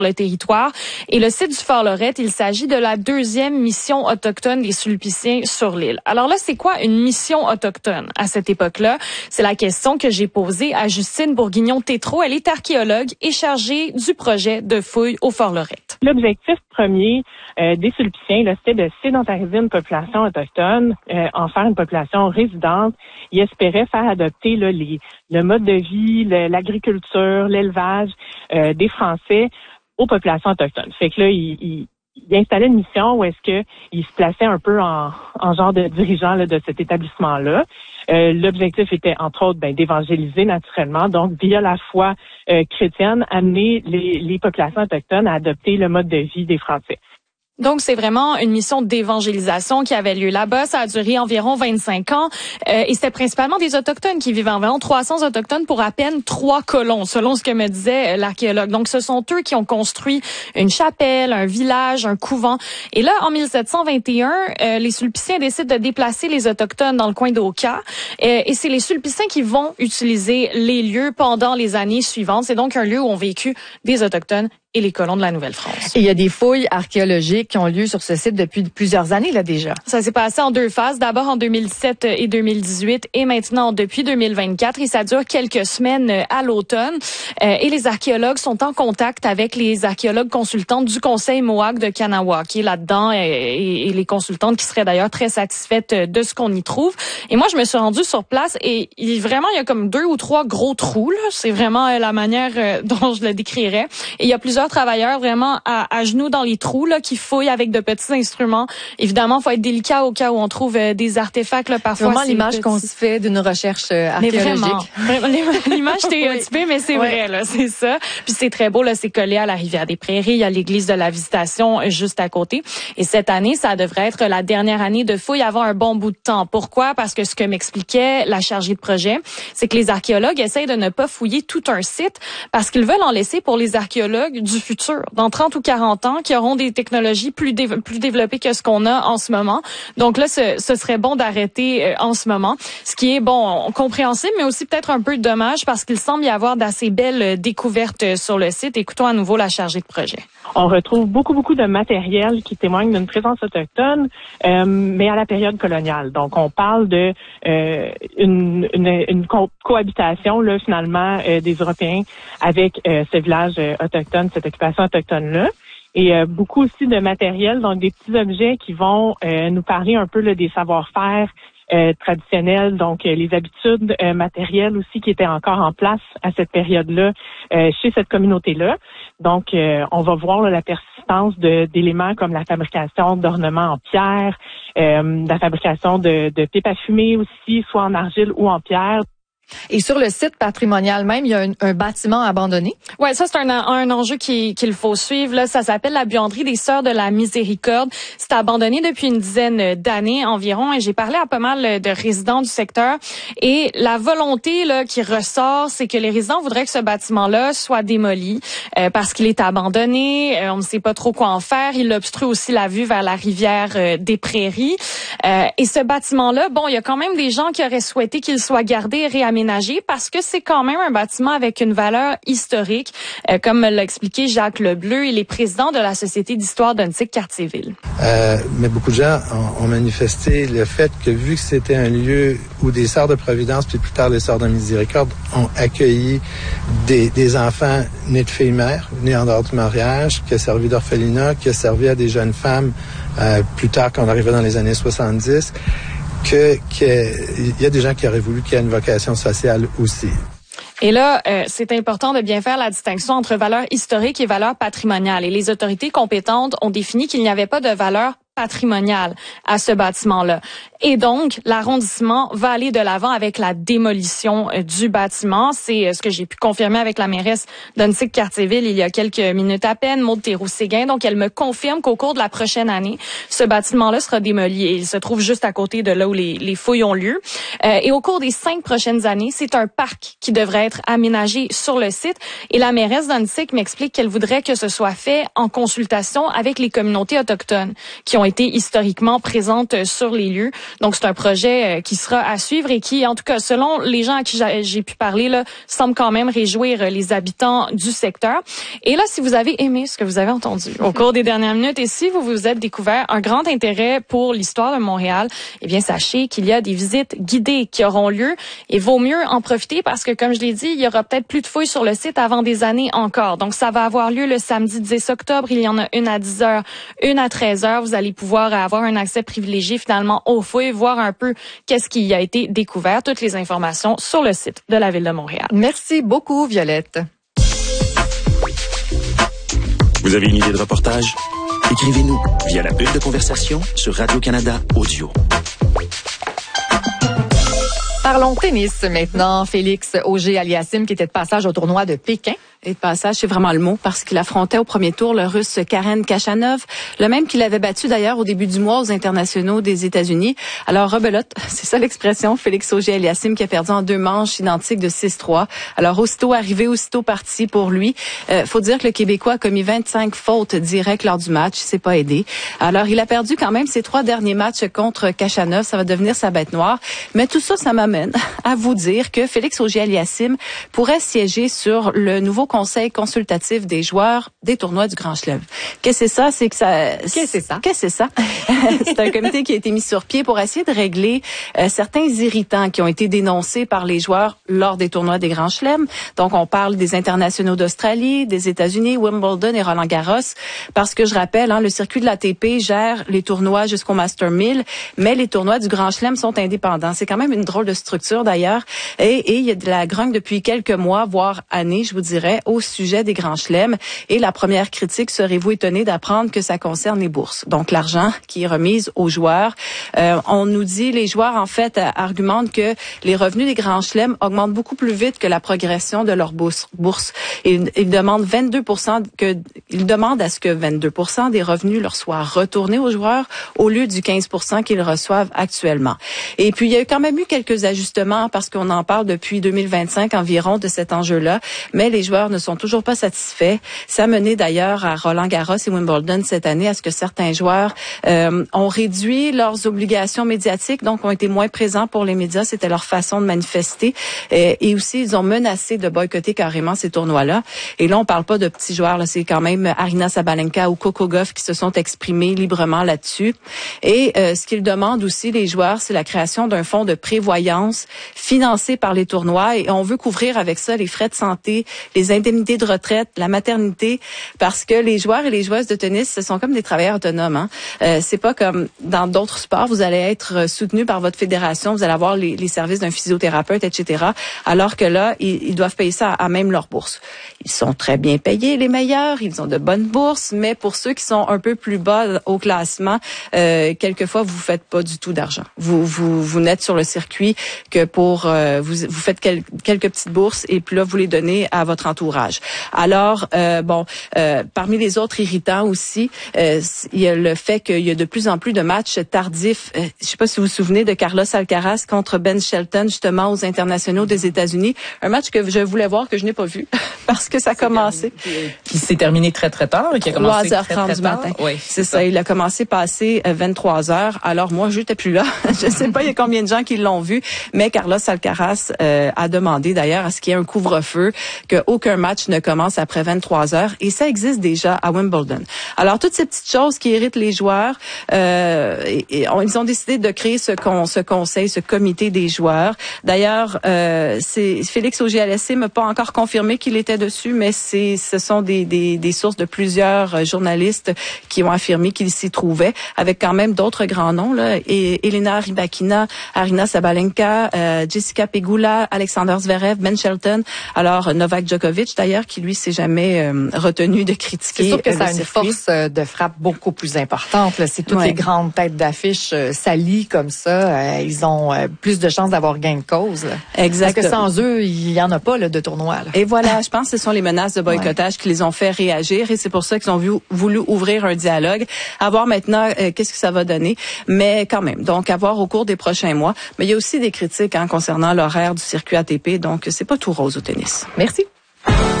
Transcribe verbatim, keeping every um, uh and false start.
le territoire. Et le site du Fort Lorette, il s'agit de la deuxième mission autochtone des Sulpiciens sur l'île. Alors là, c'est quoi une mission autochtone à cette époque-là? C'est la question que j'ai posée à Justine Bourguignon-Tétrault. Elle est archéologue et chargée du projet de fouilles au Fort Lorette. L'objectif premier euh, des Sulpiciens, là, c'était de sédentariser une population autochtone, euh, en faire une population résidente. Ils espéraient faire adopter là, les, le mode de vie, le, l'agriculture, l'élevage euh, des Français aux populations autochtones. Fait que là, ils, ils, ils installaient une mission où est-ce que ils se plaçaient un peu en, en genre de dirigeant là, de cet établissement-là. Euh, l'objectif était, entre autres, ben, d'évangéliser naturellement, donc via la foi euh, chrétienne, amener les, les populations autochtones à adopter le mode de vie des Français. Donc, c'est vraiment une mission d'évangélisation qui avait lieu là-bas. Ça a duré environ vingt-cinq ans. Euh, et c'était principalement des Autochtones qui vivaient, environ trois cents Autochtones pour à peine trois colons, selon ce que me disait l'archéologue. Donc, ce sont eux qui ont construit une chapelle, un village, un couvent. Et là, en mille sept cent vingt et un, euh, les Sulpiciens décident de déplacer les Autochtones dans le coin d'Oka. Euh, et c'est les Sulpiciens qui vont utiliser les lieux pendant les années suivantes. C'est donc un lieu où ont vécu des Autochtones et les colons de la Nouvelle-France. Et il y a des fouilles archéologiques qui ont lieu sur ce site depuis plusieurs années là déjà. Ça s'est passé en deux phases, d'abord en deux mille sept et deux mille dix-huit et maintenant depuis deux mille vingt-quatre et ça dure quelques semaines à l'automne. Euh, et les archéologues sont en contact avec les archéologues consultantes du Conseil Mohawk de Kanawha qui est là-dedans et, et, et les consultantes qui seraient d'ailleurs très satisfaites de ce qu'on y trouve. Et moi, je me suis rendue sur place et il, vraiment, il y a comme deux ou trois gros trous. Là. C'est vraiment euh, la manière euh, dont je le décrirais. Et il y a plusieurs travailleurs vraiment à, à genoux dans les trous là qui fouillent avec de petits instruments. Évidemment, il faut être délicat au cas où on trouve euh, des artefacts là parfois. C'est vraiment l'image qu'on se fait d'une recherche euh, archéologique. Mais vraiment, l'image stéréotypée, mais c'est oui. vrai là, c'est ça. Puis c'est très beau là, c'est collé à la rivière des Prairies, il y a l'église de la Visitation euh, juste à côté. Et cette année, ça devrait être la dernière année de fouilles avant un bon bout de temps. Pourquoi? Parce que ce que m'expliquait la chargée de projet, c'est que les archéologues essayent de ne pas fouiller tout un site parce qu'ils veulent en laisser pour les archéologues du futur, dans trente ou quarante ans, qui auront des technologies plus, dé- plus développées que ce qu'on a en ce moment. Donc là, ce, ce serait bon d'arrêter euh, en ce moment, ce qui est, bon, compréhensible, mais aussi peut-être un peu dommage parce qu'il semble y avoir d'assez belles découvertes sur le site. Écoutons à nouveau la chargée de projet. On retrouve beaucoup, beaucoup de matériel qui témoigne d'une présence autochtone, euh, mais à la période coloniale. Donc, on parle de euh, une, une, une co- cohabitation, là, finalement, euh, des Européens avec euh, ce village euh, autochtone, cette occupation autochtone-là. Et euh, beaucoup aussi de matériel, donc des petits objets qui vont euh, nous parler un peu là, des savoir-faire euh, traditionnels, donc euh, les habitudes euh, matérielles aussi qui étaient encore en place à cette période-là euh, chez cette communauté-là. Donc, euh, on va voir là, la persistance de, d'éléments comme la fabrication d'ornements en pierre, euh, la fabrication de, de pipes à fumer aussi, soit en argile ou en pierre. Et sur le site patrimonial même, il y a un, un bâtiment abandonné. Ouais, ça c'est un, un enjeu qui, qu'il faut suivre. Là, ça s'appelle la buanderie des Sœurs de la Miséricorde. C'est abandonné depuis une dizaine d'années environ. Et j'ai parlé à pas mal de résidents du secteur. Et la volonté là qui ressort, c'est que les résidents voudraient que ce bâtiment-là soit démoli euh, parce qu'il est abandonné. Euh, on ne sait pas trop quoi en faire. Il obstrue aussi la vue vers la rivière euh, des Prairies. Euh, et ce bâtiment-là, bon, il y a quand même des gens qui auraient souhaité qu'il soit gardé et réaménagé parce que c'est quand même un bâtiment avec une valeur historique, euh, comme l'a expliqué Jacques Lebleu, il est président de la Société d'histoire d'Untsic-Cartierville. Euh, mais beaucoup de gens ont, ont manifesté le fait que vu que c'était un lieu où des Sœurs de Providence, puis plus tard les Sœurs de Miséricorde, ont accueilli des, des enfants nés de filles mères, nés en dehors du mariage, qui a servi d'orphelinat, qui a servi à des jeunes femmes euh, plus tard quand on arrivait dans les années soixante-dix, que qu'il y a des gens qui auraient voulu qu'il y ait une vocation sociale aussi. Et là, euh, c'est important de bien faire la distinction entre valeur historique et valeur patrimoniale. Et les autorités compétentes ont défini qu'il n'y avait pas de valeur patrimoniale à ce bâtiment-là. Et donc, l'arrondissement va aller de l'avant avec la démolition euh, du bâtiment. C'est euh, ce que j'ai pu confirmer avec la mairesse d'Untsic-Cartierville il y a quelques minutes à peine, Maude Théroux-Séguin. Donc, elle me confirme qu'au cours de la prochaine année, ce bâtiment-là sera démoli. Et il se trouve juste à côté de là où les, les fouilles ont lieu. Euh, et au cours des cinq prochaines années, c'est un parc qui devrait être aménagé sur le site. Et la mairesse d'Untsic m'explique qu'elle voudrait que ce soit fait en consultation avec les communautés autochtones qui ont ont été historiquement présentes sur les lieux. Donc, c'est un projet qui sera à suivre et qui, en tout cas, selon les gens à qui j'ai pu parler, là, semble quand même réjouir les habitants du secteur. Et là, si vous avez aimé ce que vous avez entendu au cours des dernières minutes et si vous vous êtes découvert un grand intérêt pour l'histoire de Montréal, eh bien, sachez qu'il y a des visites guidées qui auront lieu et vaut mieux en profiter parce que, comme je l'ai dit, il y aura peut-être plus de fouilles sur le site avant des années encore. Donc, ça va avoir lieu le samedi dix octobre. Il y en a une à dix heures, une à treize heures. Vous allez pouvoir avoir un accès privilégié finalement aux fouilles, voir un peu qu'est-ce qui a été découvert. Toutes les informations sur le site de la Ville de Montréal. Merci beaucoup, Violette. Vous avez une idée de reportage? Écrivez-nous via la bulle de conversation sur Radio-Canada Audio. Parlons tennis maintenant. Félix Auger-Aliassime qui était de passage au tournoi de Pékin. Et de passage, c'est vraiment le mot, parce qu'il affrontait au premier tour le Russe Karen Khachanov, le même qu'il avait battu d'ailleurs au début du mois aux internationaux des États-Unis. Alors, rebelote, c'est ça l'expression, Félix Auger-Aliassime qui a perdu en deux manches identiques de six trois. Alors, aussitôt arrivé, aussitôt parti pour lui. Euh, faut dire que le Québécois a commis vingt-cinq fautes directes lors du match, il s'est pas aidé. Alors, il a perdu quand même ses trois derniers matchs contre Khachanov, ça va devenir sa bête noire. Mais tout ça, ça m'amène à vous dire que Félix Auger-Aliassime pourrait siéger sur le nouveau Conseil consultatif des joueurs des tournois du Grand Chelem. Qu'est-ce que c'est ça? C'est que ça. Qu'est-ce que c'est ça? Qu'est-ce que c'est ça? C'est un comité qui a été mis sur pied pour essayer de régler euh, certains irritants qui ont été dénoncés par les joueurs lors des tournois des Grands Chelem. Donc, on parle des internationaux d'Australie, des États-Unis, Wimbledon et Roland-Garros. Parce que je rappelle, hein, le circuit de l'A T P gère les tournois jusqu'au Master mille, mais les tournois du Grand Chelem sont indépendants. C'est quand même une drôle de structure d'ailleurs. Et, et il y a de la grogne depuis quelques mois, voire années, je vous dirais, au sujet des Grands Chelems. Et la première critique, serez-vous étonné d'apprendre que ça concerne les bourses. Donc, l'argent qui est remis aux joueurs. Euh, on nous dit, les joueurs, en fait, argumentent que les revenus des Grands Chelems augmentent beaucoup plus vite que la progression de leur bourse. bourse. Ils, ils demandent vingt-deux pour cent que, ils demandent à ce que vingt-deux pour cent des revenus leur soient retournés aux joueurs au lieu du quinze pour cent qu'ils reçoivent actuellement. Et puis, il y a quand même eu quelques ajustements parce qu'on en parle depuis deux mille vingt-cinq environ de cet enjeu-là, mais les joueurs ne sont toujours pas satisfaits. Ça a mené d'ailleurs à Roland-Garros et Wimbledon cette année à ce que certains joueurs euh, ont réduit leurs obligations médiatiques, donc ont été moins présents pour les médias. C'était leur façon de manifester. Et, et aussi, ils ont menacé de boycotter carrément ces tournois-là. Et là, on parle pas de petits joueurs. Là, c'est quand même Aryna Sabalenka ou Coco Gauff qui se sont exprimés librement là-dessus. Et euh, ce qu'ils demandent aussi, les joueurs, c'est la création d'un fonds de prévoyance financé par les tournois. Et on veut couvrir avec ça les frais de santé, les indemnités de retraite, la maternité, parce que les joueurs et les joueuses de tennis, ce sont comme des travailleurs autonomes. Hein. Euh, c'est pas comme dans d'autres sports, vous allez être soutenu par votre fédération, vous allez avoir les, les services d'un physiothérapeute, et cetera. Alors que là, ils, ils doivent payer ça à, à même leur bourse. Ils sont très bien payés, les meilleurs, ils ont de bonnes bourses, mais pour ceux qui sont un peu plus bas au classement, euh, quelquefois, vous faites pas du tout d'argent. Vous, vous, vous n'êtes sur le circuit que pour, euh, vous, vous faites quel, quelques petites bourses et puis là, vous les donnez à votre entourage. Alors, euh, bon, euh, parmi les autres irritants aussi, euh, il y a le fait qu'il y a de plus en plus de matchs tardifs. Euh, je sais pas si vous vous souvenez de Carlos Alcaraz contre Ben Shelton, justement, aux internationaux des États-Unis. Un match que je voulais voir, que je n'ai pas vu, parce que ça a commencé. Qui s'est terminé très, très tard, qui a commencé très, très tard. du matin. Oui, c'est ça. ça. Il a commencé passé vingt-trois heures. Alors, moi, je n'étais plus là. Je sais pas il y a combien de gens qui l'ont vu, mais Carlos Alcaraz euh, a demandé d'ailleurs à ce qu'il y ait un couvre-feu, qu'aucun match ne commence après vingt-trois heures, et ça existe déjà à Wimbledon. Alors, toutes ces petites choses qui irritent les joueurs, euh, et, et on, ils ont décidé de créer ce, con, ce conseil, ce comité des joueurs. D'ailleurs, euh, c'est Félix Auger-Aliassime n'a pas encore confirmé qu'il était dessus, mais c'est, ce sont des, des, des sources de plusieurs journalistes qui ont affirmé qu'il s'y trouvait, avec quand même d'autres grands noms, là, et Elena Rybakina, Aryna Sabalenka, euh, Jessica Pegula, Alexander Zverev, Ben Shelton. Alors, Novak Djokovic, d'ailleurs, qui lui s'est jamais euh, retenu de critiquer. C'est sûr que euh, ça a une circuit. force de frappe beaucoup plus importante. Là. C'est toutes ouais. les grandes têtes d'affiche euh, s'allient comme ça. Euh, ils ont euh, plus de chances d'avoir gain de cause. Là. Exactement. Parce que sans eux, il y en a pas là, de tournoi. Là. Et voilà, je pense que ce sont les menaces de boycottage ouais. qui les ont fait réagir, et c'est pour ça qu'ils ont vu, voulu ouvrir un dialogue. À voir maintenant euh, qu'est-ce que ça va donner, mais quand même. Donc, à voir au cours des prochains mois. Mais il y a aussi des critiques hein, concernant l'horaire du circuit A T P, donc c'est pas tout rose au tennis. Merci.